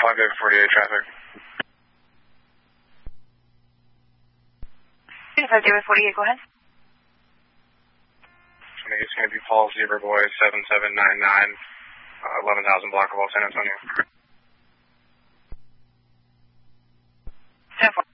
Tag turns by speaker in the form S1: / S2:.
S1: 5 David 48 traffic.
S2: 5 David 48, go ahead.
S1: I think it's going to be Paul Zebra Boy 7799, 11,000 block of San Antonio.
S2: 10-4.